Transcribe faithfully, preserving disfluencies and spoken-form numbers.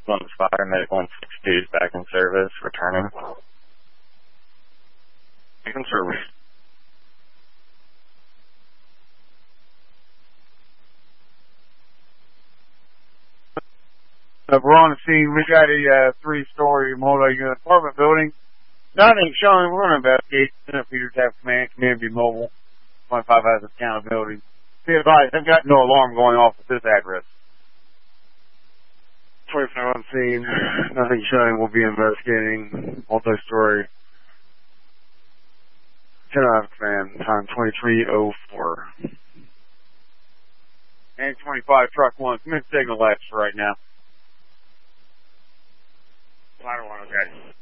One fire, medic one six two is back in service, returning. Back in service. Uh, we're on the scene. We got a uh, three-story multi-unit apartment building. Nothing showing. We're going to investigate. Peter Tap Command, Command be mobile. twenty-five has accountability. Be advised, I've got no alarm going off at this address. twenty-five on scene. Nothing showing. We'll be investigating. Multi-story. ten out of command. Time twenty-three oh four. And twenty-five, truck one. Commit signal lights for right now. Ladder one, okay.